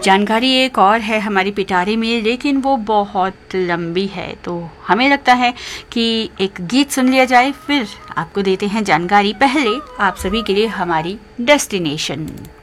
जानकारी एक और है हमारी पिटारे में, लेकिन वो बहुत लंबी है, तो हमें लगता है कि एक गीत सुन लिया जाए, फिर आपको देते हैं जानकारी। पहले आप सभी के लिए हमारी डेस्टिनेशन।